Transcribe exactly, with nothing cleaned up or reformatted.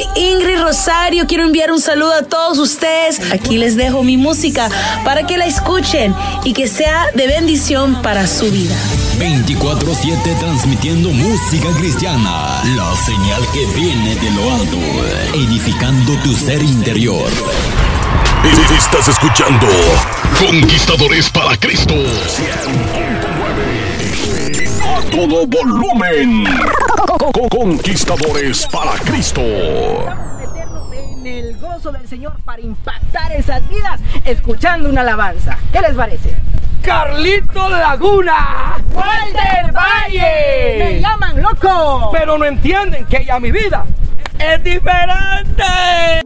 Ingrid Rosario. Quiero enviar un saludo a todos ustedes. Aquí les dejo mi música para que la escuchen y que sea de bendición para su vida. veinticuatro siete transmitiendo música cristiana, la señal que viene de lo alto, edificando tu ser interior. Estás escuchando Conquistadores para Cristo. A todo volumen. Conquistadores para Cristo. En el gozo del Señor para impactar esas vidas, escuchando una alabanza. ¿Qué les parece? ¡Carlito Laguna! ¡Walter Valle! ¡Me llaman loco! Pero no entienden que ya mi vida es diferente.